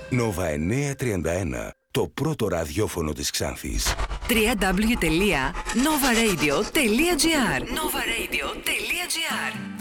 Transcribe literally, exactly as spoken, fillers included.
Νόβα εννιακόσια τριάντα ένα, το πρώτο ραδιόφωνο της Ξάνθης. double-u double-u double-u τελεία nova radio τελεία gr nova radio τελεία gr